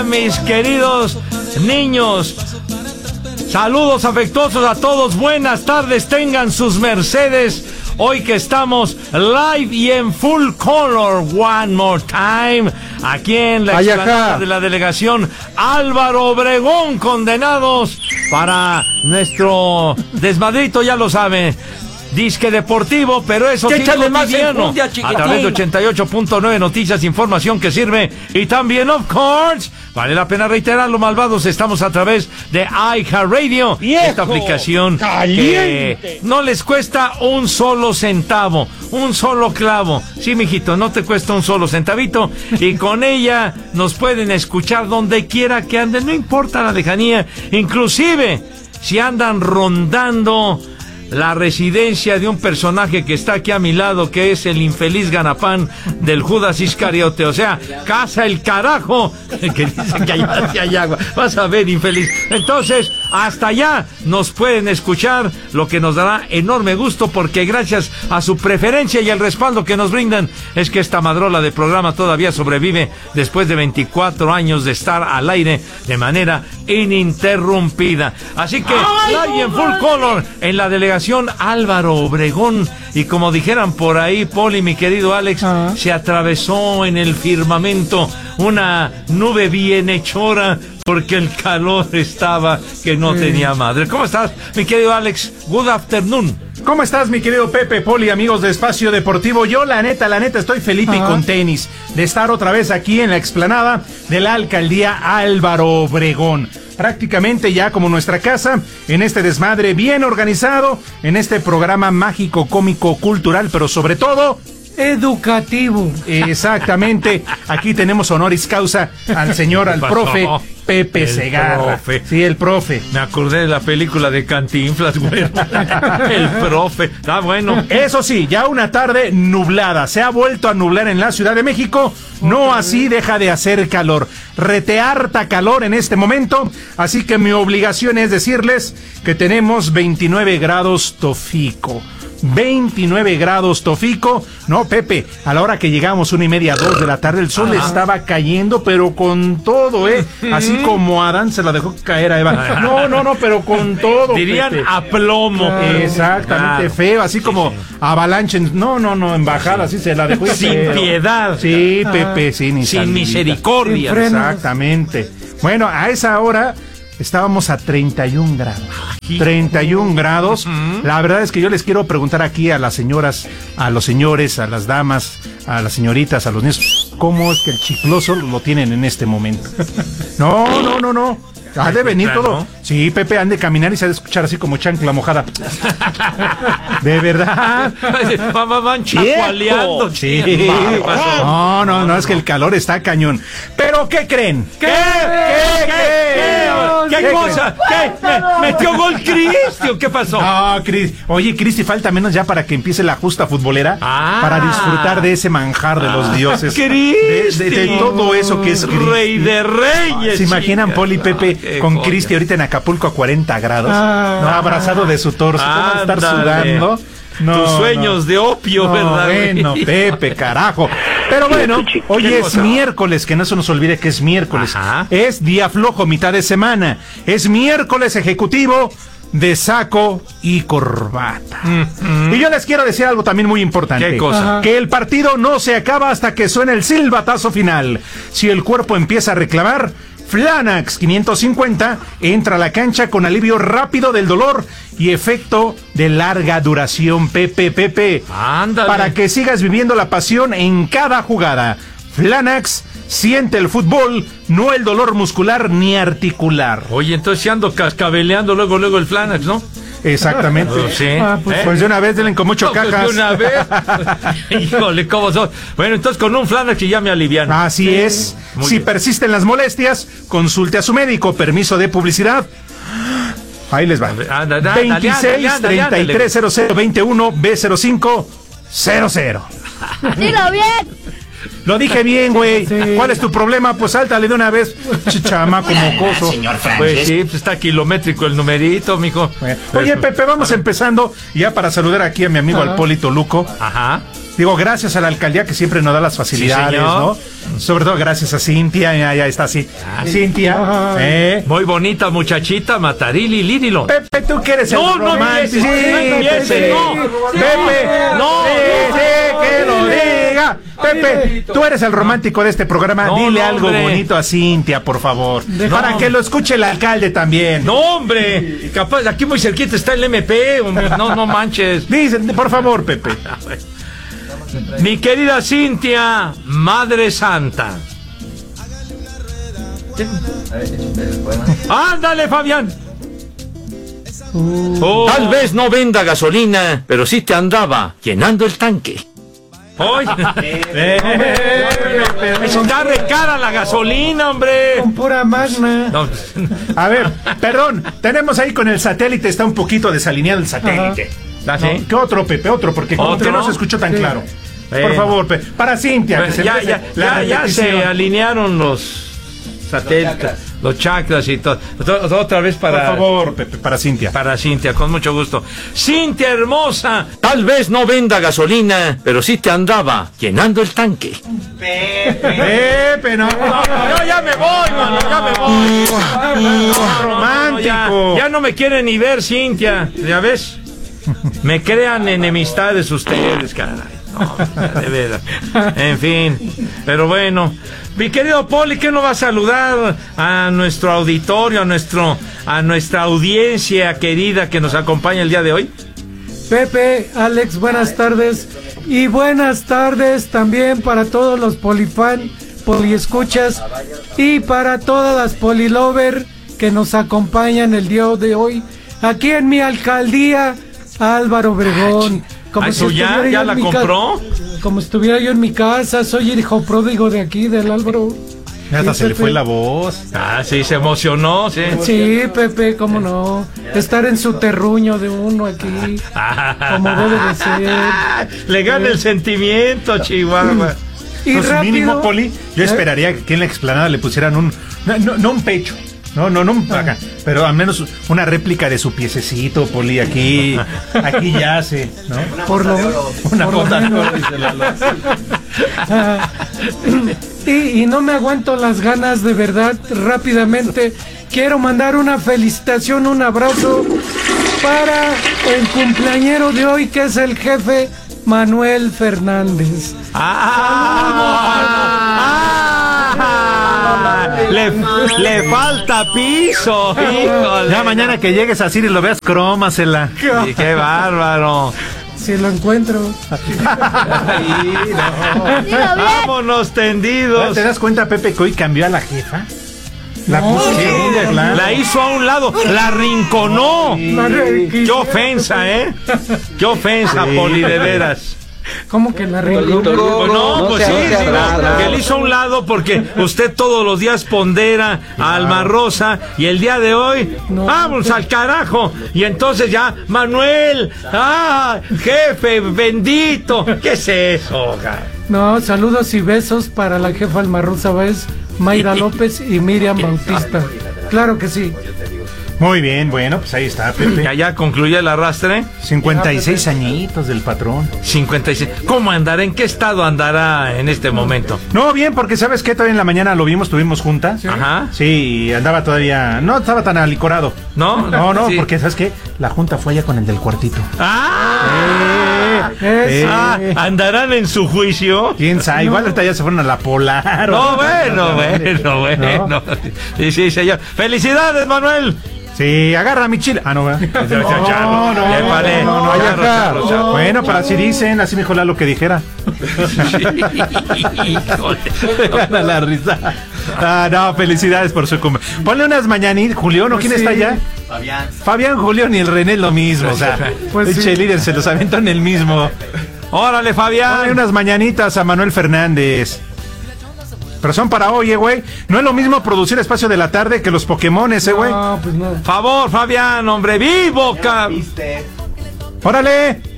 mis queridos niños. Saludos afectuosos a todos, buenas tardes, tengan sus mercedes. Hoy que estamos live y en full color, one more time, aquí en la explanada de la delegación Álvaro Obregón, condenados para nuestro desmadrito, ya lo saben. Disque deportivo, pero eso sí cotidiano, a través de 88.9 Noticias, información que sirve. Y también, of course, vale la pena reiterarlo, malvados, estamos a través de iHeartRadio, esta aplicación que no les cuesta un solo centavo, un solo clavo. Sí, mijito, no te cuesta un solo centavito, y con ella nos pueden escuchar donde quiera que anden, no importa la lejanía, inclusive si andan rondando la residencia de un personaje que está aquí a mi lado, que es el infeliz ganapán del Judas Iscariote, o sea, casa el carajo, que dicen que allá sí hay agua, vas a ver, infeliz. Entonces, hasta allá nos pueden escuchar, lo que nos dará enorme gusto, porque gracias a su preferencia y el respaldo que nos brindan, es que esta madrola de programa todavía sobrevive después de 24 años de estar al aire de manera ininterrumpida. Así que, live en full color, en la delegación Álvaro Obregón, y como dijeran por ahí, Poli, mi querido Alex, se atravesó en el firmamento una nube bienhechora, porque el calor estaba que no tenía madre. ¿Cómo estás, mi querido Alex? Good afternoon. ¿Cómo estás, mi querido Pepe, Poli, amigos de Espacio Deportivo? Yo, la neta, estoy feliz y con tenis de estar otra vez aquí en la explanada de la alcaldía Álvaro Obregón. Prácticamente ya como nuestra casa, en este desmadre bien organizado, en este programa mágico, cómico, cultural, pero sobre todo educativo. Exactamente. Aquí tenemos honoris causa al profe Pepe Segarra. Sí, el profe. Me acordé de la película de Cantinflas, güey. El profe. Está bueno. Eso sí, ya una tarde nublada. Se ha vuelto a nublar en la Ciudad de México. No así deja de hacer calor. Harta calor en este momento. Así que mi obligación es decirles que tenemos 29 grados Tofico. 29 grados Tofico. No, Pepe, a la hora que llegamos 1:30, 2 de la tarde, el sol estaba cayendo, pero con todo, así como Adán se la dejó caer a Eva. No, pero con todo, dirían, Pepe, a plomo. Exactamente, feo, así como avalanche. No, en bajada, así se la dejó. Sin piedad. Sí, Pepe, sin misericordia. Exactamente. Bueno, a esa hora estábamos a 31 grados. 31 grados. La verdad es que yo les quiero preguntar aquí a las señoras, a los señores, a las damas, a las señoritas, a los niños, ¿cómo es que el chicloso lo tienen en este momento? No. Ha de venir todo. Sí, Pepe, han de caminar y se ha de escuchar así como chancla mojada. De verdad. Van chacualeando. Sí. No, es que el calor está cañón. Pero, ¿qué creen? ¿Qué cosa? ¿Qué? ¿Metió gol Cristi o qué pasó? No, Oye, Cristi, falta menos ya para que empiece la justa futbolera. Para disfrutar de ese manjar de los dioses. De todo eso que es Cristi. Rey de reyes. ¿Se imaginan, Poli, Pepe, con Cristi ahorita en Acapulco a 40 grados? Abrazado de su torso. ¿Cómo va a estar sudando? Tus sueños de opio, ¿verdad? Bueno, Pepe, carajo. Pero bueno, hoy es miércoles, que no se nos olvide que es miércoles. Es día flojo, mitad de semana. Es miércoles ejecutivo de saco y corbata. Y yo les quiero decir algo también muy importante. ¿Qué cosa? Que el partido no se acaba hasta que suene el silbatazo final. Si el cuerpo empieza a reclamar, Flanax 550 entra a la cancha con alivio rápido del dolor y efecto de larga duración. Pepe. Ándale. Para que sigas viviendo la pasión en cada jugada. Flanax siente el fútbol, no el dolor muscular ni articular. Oye, entonces si ando cascabeleando luego el Flanax, ¿no? Exactamente. Pues de una vez denle con mucho cajas. Pues de una vez. Híjole, ¿cómo son? Bueno, entonces con un Flanax y ya me alivian. Así es. Si persisten las molestias, consulte a su médico. Permiso de publicidad. Ahí les va. 26-3300-21 B0500. Dilo bien. Lo dije bien, güey. Sí. ¿Cuál es tu problema? Pues sáltale de una vez. Chamaco mocoso. Señor Francis. Pues sí, pues está kilométrico el numerito, mijo. Bueno. Oye, Pepe, vamos empezando ya para saludar aquí a mi amigo Alpolito Luco. Digo, gracias a la alcaldía que siempre nos da las facilidades, Sí, ¿no? Sobre todo gracias a Cintia, ya está así. Cintia, Muy bonita muchachita, Matarili, Lírilo. Pepe, tú que eres el romántico. Pepe, no. Que lo diga. Pepe, tú eres el romántico de este programa. No, Dile no, algo hombre. bonito a Cintia, por favor. Para que lo escuche el alcalde también. No, hombre, capaz, aquí muy cerquita está el MP, hombre, no manches. Dicen, por favor, Pepe. Mi querida Cintia, Madre Santa. Ándale, Fabián. Tal vez no venda gasolina, pero sí te andaba llenando el tanque. Hoy. Está re cara la gasolina, hombre. Con pura magna. No, A ver, perdón, tenemos ahí con el satélite, está un poquito desalineado el satélite. ¿Ah, sí? ¿No? ¿Qué otro, Pepe? Otro, porque como ¿Otro? que no se escuchó tan Sí. claro. Bueno. Por favor, Pepe. Para Cintia, que se Ya, empiece ya, ya se repetición. alinearon los satélites, los chakras y todo. Otra vez Por para, favor, Pepe, para Cintia. para Cintia, con mucho gusto. Cintia hermosa. Tal vez no venda gasolina, pero sí te andaba llenando el tanque. Pepe, no. Yo ya me voy, mano, ya me voy. Romántico. Ya no me quieren ni ver, Cintia. ¿Ya ves? Me crean enemistades ustedes, caray. No, de veras. En fin. Pero bueno. Mi querido Poli, ¿qué nos va a saludar a nuestro auditorio, a nuestra audiencia querida que nos acompaña el día de hoy? Pepe, Alex, buenas tardes. Y buenas tardes también para todos los poliescuchas y para todas las polilover que nos acompañan el día de hoy aquí en mi alcaldía, Álvaro Obregón. ¿Eso ya estuviera yo la en mi compró? como estuviera yo en mi casa, soy el hijo pródigo de aquí, del Álvaro. Hasta Sí, se le Pepe. fue la voz. Ah, sí, se emocionó, sí. Sí, Pepe, cómo no. Estar en su terruño de uno aquí, como debe de ser. Le gana el sentimiento, Chihuahua. Y Entonces, rápido. mínimo, Poli, yo esperaría que en la explanada le pusieran no un pecho. No, acá, pero al menos una réplica de su piececito, Poli, aquí yace, ¿no? Por lo Una por lo bota de menos. oro, dice Lalo. Y no me aguanto las ganas, de verdad, rápidamente. Quiero mandar una felicitación, un abrazo para el cumpleañero de hoy, que es el jefe Manuel Fernández. Le falta piso, híjole. Ya mañana que llegues así y lo veas, crómasela. Sí, qué bárbaro. Si lo encuentro. Dilo bien. Vámonos tendidos. ¿Te das cuenta, Pepe, que hoy cambió a la jefa? La No, puso sí, de plano. La hizo a un lado, la rinconó. Qué ofensa, ¿eh? Qué ofensa, Sí. Poli, de veras. ¿Cómo que la arregló? No, pues sí, que le hizo a un lado porque usted todos los días pondera a Alma Rosa y el día de hoy, No. vamos al carajo. Y entonces ya, Manuel, jefe, bendito. ¿Qué es eso? No, saludos y besos para la jefa Almarrosa Báez, Mayra López y Miriam Bautista. Claro que sí. Muy bien, bueno, pues ahí está, Pepe. Ya concluye el arrastre. 56 añitos del patrón. 56. ¿Cómo andará? ¿En qué estado andará en este momento? No, bien, porque ¿sabes qué? Todavía en la mañana lo vimos, tuvimos junta. Ajá. Sí, y andaba todavía... No estaba tan alicorado. ¿No? No, Sí. porque ¿sabes qué? La junta fue allá con el del cuartito. ¿Andarán en su juicio? ¿Quién sabe? Igual ahorita ya se fueron a la Polar. No, bueno. Sí, señor. ¡Felicidades, Manuel! Sí, agarra mi chile. Ah, no, ¿verdad? No. Bueno, pero así dicen, así me dijo Lalo que dijera. Gana la risa. No, felicidades por su cumple. Ponle unas mañanitas, Julián, ¿o quién está allá? Fabián, Julián y el René lo mismo, o sea, Pues sí. eche líder, se los aventó en el mismo. ¡Órale, Ponle Fabián! unas mañanitas a Manuel Fernández. Pero son para hoy, güey. No es lo mismo producir Espacio de la Tarde que los Pokémones, güey. No, pues no. Favor, Fabián, hombre, vivo, Órale.